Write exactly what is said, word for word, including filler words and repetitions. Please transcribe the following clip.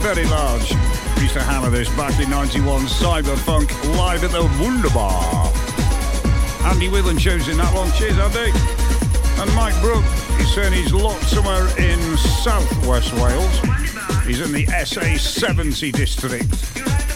very large. We used to hammer this back in ninety-one, Cyberfunk, live at the Wunderbar. Andy Whelan shows in that one. Cheers, Andy. And Mike Brook is saying he's locked somewhere in South West Wales. He's in the S A seventy district.